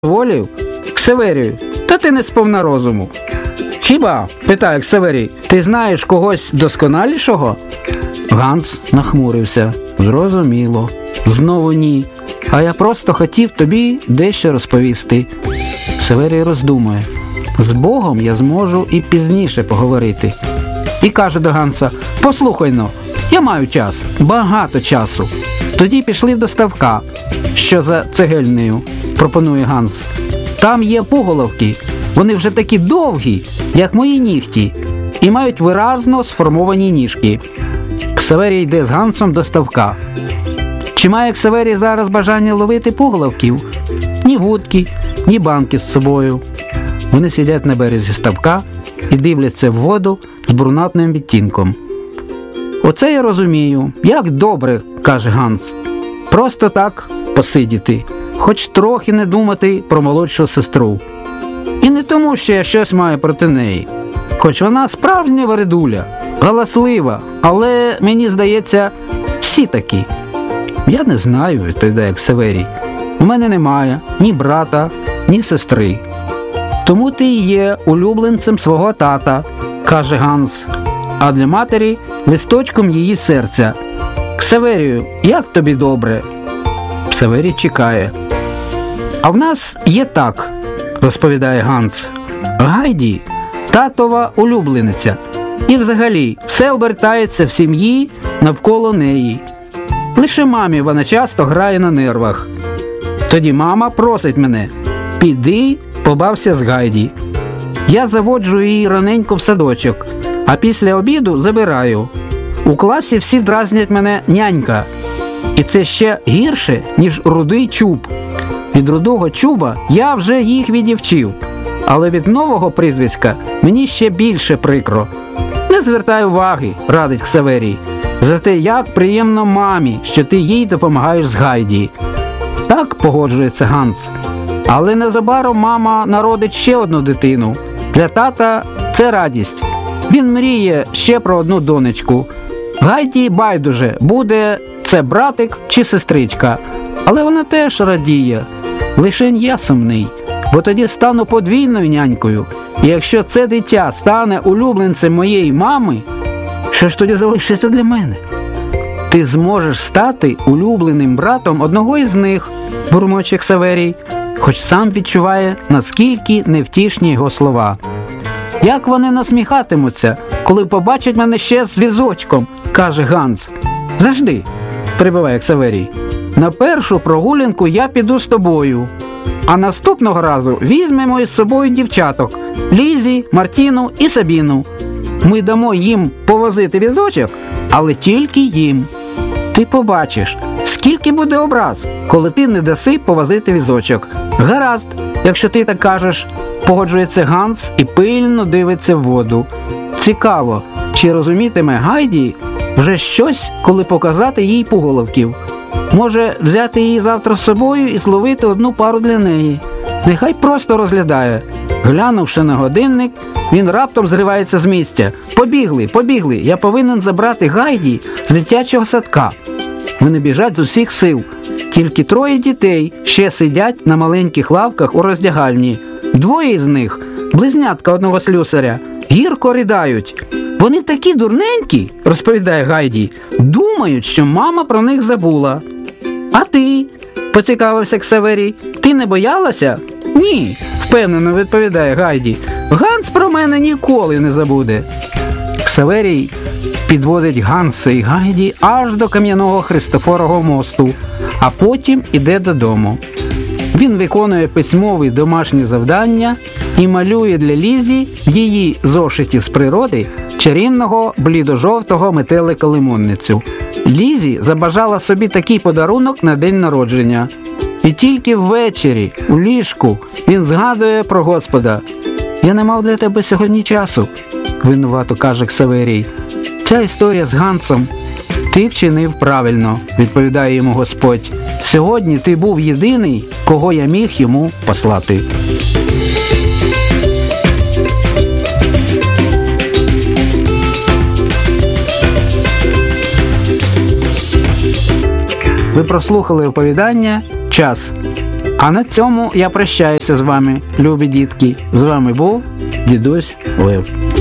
Волів? Ксаверію, та ти не сповна розуму. Хіба, питає Ксаверій, ти знаєш когось досконалішого? Ганс нахмурився. Зрозуміло. Знову ні. А я просто хотів тобі дещо розповісти. Ксаверій роздумує. З Богом я зможу і пізніше поговорити. І каже до Ганса, послухай-но, я маю час, багато часу. Тоді пішли до ставка, що за цегельнею, пропонує Ганс. Там є пуголовки, вони вже такі довгі, як мої нігті, і мають виразно сформовані ніжки. Ксаверій йде з Гансом до ставка. Чи має Ксаверій зараз бажання ловити пуголовків? Ні вудки, ні банки з собою. Вони сидять на березі ставка і дивляться в воду з брунатним відтінком. Оце я розумію. Як добре, каже Ганс. Просто так посидіти, хоч трохи не думати про молодшу сестру. І не тому, що я щось маю проти неї. Хоч вона справжня вередуля, галаслива, але, мені здається, всі такі. Я не знаю, відповідає Ксаверій. У мене немає ні брата, ні сестри. Тому ти і є улюбленцем свого тата, каже Ганс, а для матері листочком її серця. Ксаверію, як тобі добре? Ксаверій чекає. А в нас є так, розповідає Ганс. Гайді – татова улюблениця. І взагалі все обертається в сім'ї навколо неї. Лише мамі вона часто грає на нервах. Тоді мама просить мене, піди, побався з Гайді. Я заводжу її раненько в садочок, а після обіду забираю. У класі всі дразнять мене нянька. І це ще гірше, ніж рудий чуб. Від рудого чуба я вже їх відівчив. Але від нового прізвиська мені ще більше прикро. Не звертай уваги, радить Ксаверій. Зате як приємно мамі, що ти їй допомагаєш з Гайді. Так погоджується Ганс. Але незабаром мама народить ще одну дитину. Для тата це радість. Він мріє ще про одну донечку. Гайді байдуже, буде це братик чи сестричка. Але вона теж радіє. Лишень я сумний, бо тоді стану подвійною нянькою. І якщо це дитя стане улюбленцем моєї мами, що ж тоді залишиться для мене? Ти зможеш стати улюбленим братом одного із них, бурмоче Ксаверій, хоч сам відчуває, наскільки невтішні його слова. Як вони насміхатимуться, коли побачать мене ще з візочком, каже Ганс. Завжди, перебиває Ксаверій. На першу прогулянку я піду з тобою, а наступного разу візьмемо із собою дівчаток – Лізі, Мартіну і Сабіну. Ми дамо їм повозити візочок, але тільки їм. Ти побачиш, скільки буде образ, коли ти не даси повозити візочок. Гаразд, якщо ти так кажеш, погоджується Ганс і пильно дивиться в воду. Цікаво, чи розумітиме Гайді вже щось, коли показати їй пуголовків. Може взяти її завтра з собою і зловити одну пару для неї. Нехай просто розглядає. Глянувши на годинник, він раптом зривається з місця. Побігли, я повинен забрати Гайді з дитячого садка. Вони біжать з усіх сил. Тільки 3 дітей ще сидять на маленьких лавках у роздягальні. 2 із них, близнятка одного слюсаря, гірко riдають. Вони такі дурненькі, розповідає Гайді, думають, що мама про них забула. А ти? Поцікавився Ксаверій. Ти не боялася? Ні, впевнено відповідає Гайді. Ганс про мене ніколи не забуде. Ксаверій підводить Ганса і Гайді аж до кам'яного Христофорового мосту, а потім іде додому. Він виконує письмові домашні завдання і малює для Лізі в її зошиті з природи чарівного блідо-жовтого метелика-лимонницю. Лізі забажала собі такий подарунок на день народження. І тільки ввечері, у ліжку, він згадує про Господа. «Я не мав для тебе сьогодні часу», – винувато каже Ксаверій. «Ця історія з Гансом. Ти вчинив правильно», – відповідає йому Господь. «Сьогодні ти був єдиний, кого я міг йому послати». Ви прослухали оповідання «Час». А на цьому я прощаюся з вами, любі дітки. З вами був дідусь Лев.